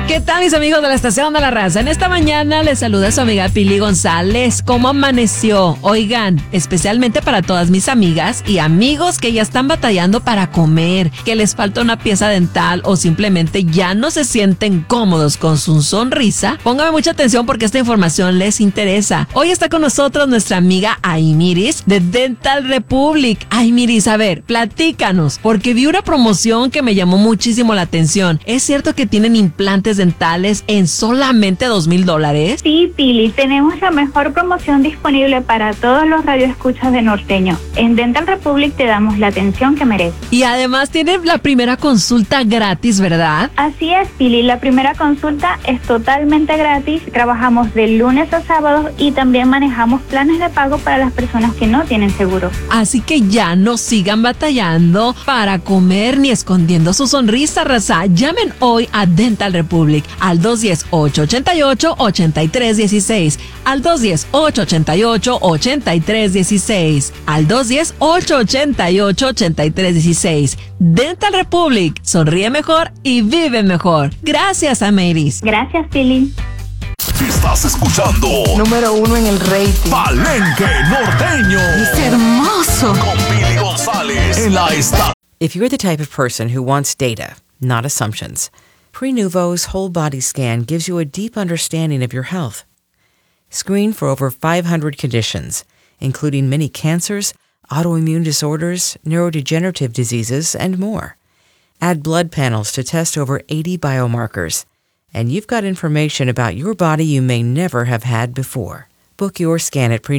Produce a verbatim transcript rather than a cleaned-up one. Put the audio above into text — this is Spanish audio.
¿Qué tal, mis amigos de la Estación de la Raza? En esta mañana les saluda su amiga Pili González. ¿Cómo amaneció? Oigan, especialmente para todas mis amigas y amigos que ya están batallando para comer, que les falta una pieza dental o simplemente ya no se sienten cómodos con su sonrisa, póngame mucha atención porque esta información les interesa. Hoy está con nosotros nuestra amiga Aymiris de Dental Republic. Aymiris, a ver, platícanos, porque vi una promoción que me llamó muchísimo la atención. ¿Es cierto que tienen implantes dentales en solamente dos mil dólares? Sí, Pili, tenemos la mejor promoción disponible para todos los radioescuchas de Norteño. En Dental Republic te damos la atención que mereces. Y además tienen la primera consulta gratis, ¿verdad? Así es, Pili, la primera consulta es totalmente gratis. Trabajamos de lunes a sábados y también manejamos planes de pago para las personas que no tienen seguro. Así que ya no sigan batallando para comer ni escondiendo su sonrisa, raza. Llamen hoy a Dental Republic al dos uno cero, ocho ocho ocho, ocho tres uno seis, al dos uno cero, ocho ocho ocho, ocho tres uno seis, al dos uno cero, ocho ocho ocho, ocho tres uno seis. Dental Republic, sonríe mejor y vive mejor. Gracias, Aymiris. Gracias, Pili. Estás escuchando Número uno en el rating. Palenque Norteño. ¡Es hermoso! Con Pili González en la estación. If you're the type of person who wants data, not assumptions, Prenuvo's whole body scan gives you a deep understanding of your health. Screen for over five hundred conditions, including many cancers, autoimmune disorders, neurodegenerative diseases, and more. Add blood panels to test over eighty biomarkers. And you've got information about your body you may never have had before. Book your scan at Prenuvo.